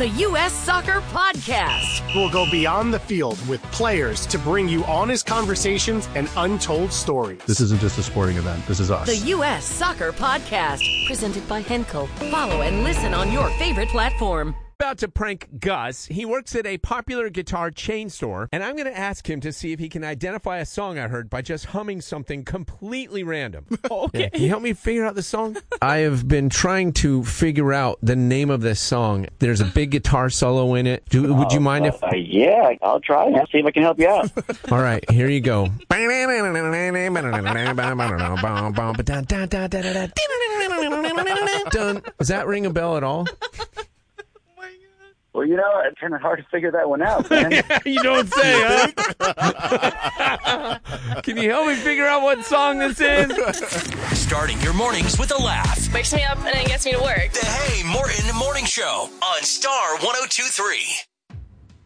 the U.S. Soccer Podcast. We'll go beyond the field with players to bring you honest conversations and untold stories. This isn't just a sporting event. This is us. The U.S. Soccer Podcast, presented by Henkel. Follow and listen on your favorite platform. About to prank Gus. He works at a popular guitar chain store, and I'm going to ask him to see if he can identify a song I heard by just humming something completely random. Okay. Can you help me figure out the song? I have been trying to figure out the name of this song. There's a big guitar solo in it. Would you mind if... Yeah, I'll try. I'll see if I can help you out. All right, here you go. Done. Does that ring a bell at all? Well, it's kind of hard to figure that one out, man. You don't say, huh? Can you help me figure out what song this is? Starting your mornings with a laugh. Wakes me up and then gets me to work. The Hey Morton Morning Show on Star 102.3.